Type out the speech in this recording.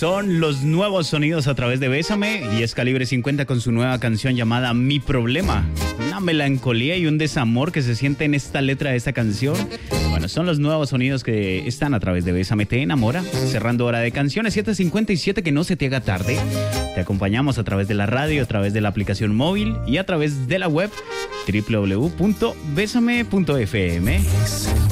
Son los nuevos sonidos a través de Bésame y es Calibre 50 con su nueva canción llamada Mi Problema. Una melancolía y un desamor que se siente en esta letra de esta canción. Bueno, son los nuevos sonidos que están a través de Bésame Te Enamora. Cerrando hora de canciones, 7:57, que no se te haga tarde. Te acompañamos a través de la radio, a través de la aplicación móvil y a través de la web www.besame.fm.